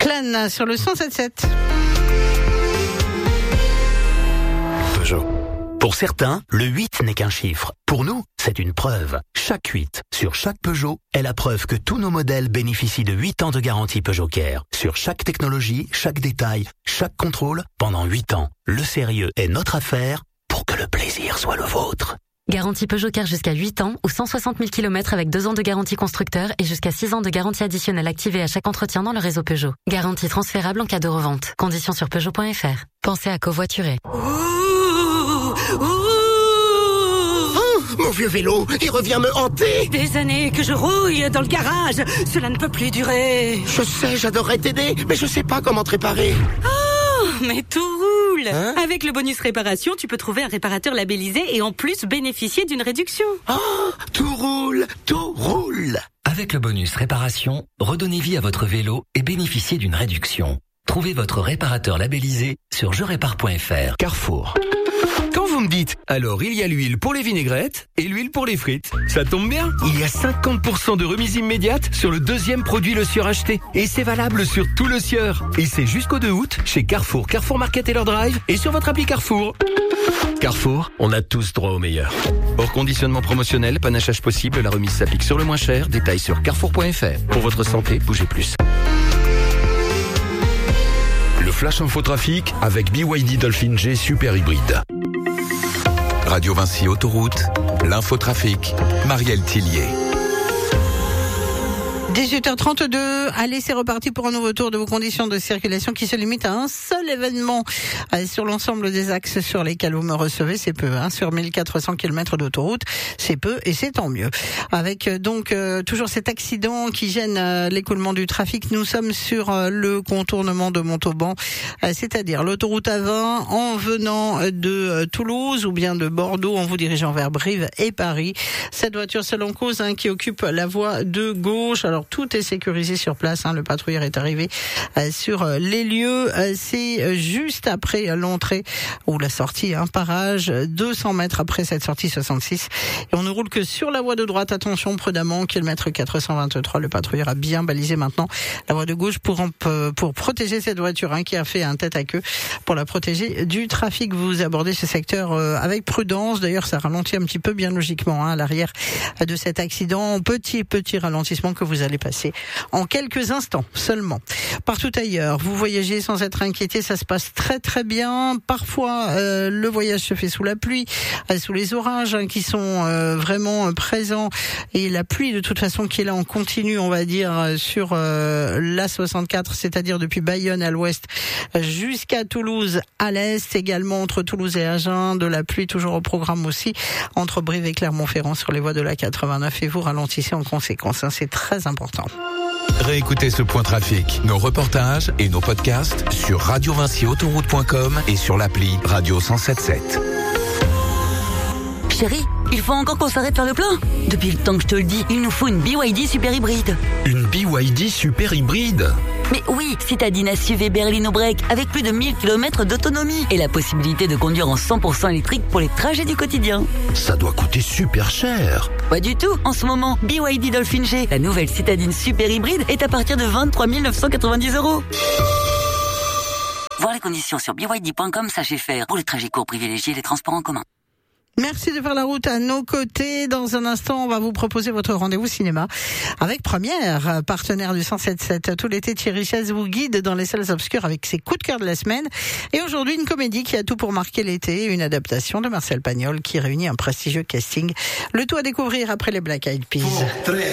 Glenn sur le 107.7. Peugeot. Pour certains, le 8 n'est qu'un chiffre. Pour nous, c'est une preuve. Chaque 8 sur chaque Peugeot est la preuve que tous nos modèles bénéficient de 8 ans de garantie Peugeot Care. Sur chaque technologie, chaque détail, chaque contrôle, pendant 8 ans. Le sérieux est notre affaire pour que le plaisir soit le vôtre. Garantie Peugeot Care jusqu'à 8 ans ou 160 000 km avec 2 ans de garantie constructeur et jusqu'à 6 ans de garantie additionnelle activée à chaque entretien dans le réseau Peugeot. Garantie transférable en cas de revente. Conditions sur Peugeot.fr. Pensez à covoiturer. Mon vieux vélo, il revient me hanter. Des années que je rouille dans le garage. Cela ne peut plus durer. Je sais, j'adorerais t'aider, mais je sais pas comment te réparer. Oh, mais tout roule. Hein? Avec le bonus réparation, tu peux trouver un réparateur labellisé et en plus bénéficier d'une réduction. Oh, tout roule, tout roule. Avec le bonus réparation, redonnez vie à votre vélo et bénéficiez d'une réduction. Trouvez votre réparateur labellisé sur jerépare.fr. Carrefour. Quand vous me dites, alors il y a l'huile pour les vinaigrettes et l'huile pour les frites, ça tombe bien. Il y a 50% de remise immédiate sur le deuxième produit Le Sieur acheté. Et c'est valable sur tout Le Sieur. Et c'est jusqu'au 2 août chez Carrefour, Carrefour Market et leur drive et sur votre appli Carrefour. Carrefour, on a tous droit au meilleur. Hors conditionnement promotionnel, panachage possible, la remise s'applique sur le moins cher. Détails sur carrefour.fr. Pour votre santé, bougez plus. Le Flash Infotrafic avec BYD Dolphin G Super Hybride. Radio Vinci Autoroute, l'infotrafic, Marielle Tillier. 18h32, allez, c'est reparti pour un nouveau tour de vos conditions de circulation qui se limite à un seul événement sur l'ensemble des axes sur lesquels vous me recevez. C'est peu, sur 1400 km d'autoroute, c'est peu et c'est tant mieux. Avec donc toujours cet accident qui gêne l'écoulement du trafic. Nous sommes sur le contournement de Montauban, c'est-à-dire l'autoroute A20 en venant de Toulouse ou bien de Bordeaux en vous dirigeant vers Brive et Paris. Cette voiture seule en cause qui occupe la voie de gauche. Alors tout est sécurisé sur place, le patrouilleur est arrivé sur les lieux, c'est juste après l'entrée ou la sortie, parage 200 mètres après cette sortie 66 et on ne roule que sur la voie de droite. Attention prudemment, kilomètre 423, le patrouilleur a bien balisé maintenant la voie de gauche pour protéger cette voiture qui a fait un tête à queue pour la protéger du trafic. Vous abordez ce secteur avec prudence, d'ailleurs ça ralentit un petit peu bien logiquement à l'arrière de cet accident, petit ralentissement que vous allez passer en quelques instants seulement. Partout ailleurs, vous voyagez sans être inquiété, ça se passe très très bien. Parfois, le voyage se fait sous la pluie, sous les orages qui sont vraiment présents et la pluie de toute façon qui est là en continu, on va dire, sur la 64, c'est-à-dire depuis Bayonne à l'ouest jusqu'à Toulouse à l'est, également entre Toulouse et Agen, de la pluie toujours au programme aussi, entre Brive et Clermont-Ferrand sur les voies de la 89 et vous ralentissez en conséquence, c'est très important. Réécoutez ce point trafic, nos reportages et nos podcasts sur radiovinciautoroute.com et sur l'appli Radio 107.7. Chérie, il faut encore qu'on s'arrête faire le plein. Depuis le temps que je te le dis, il nous faut une BYD super hybride. Une BYD Super Hybride? Mais oui, citadine SUV berlino break avec plus de 1000 km d'autonomie et la possibilité de conduire en 100% électrique pour les trajets du quotidien. Ça doit coûter super cher. Pas du tout. En ce moment, BYD Dolphin G, la nouvelle citadine super hybride, est à partir de 23 990 €. Voir les conditions sur byd.com/fr pour les trajets courts privilégiés et les transports en commun. Merci de faire la route à nos côtés. Dans un instant, on va vous proposer votre rendez-vous cinéma avec Première, partenaire du 107.7. Tout l'été, Thierry Chaise vous guide dans les salles obscures avec ses coups de cœur de la semaine. Et aujourd'hui, une comédie qui a tout pour marquer l'été, une adaptation de Marcel Pagnol qui réunit un prestigieux casting. Le tout à découvrir après les Black Eyed Peas.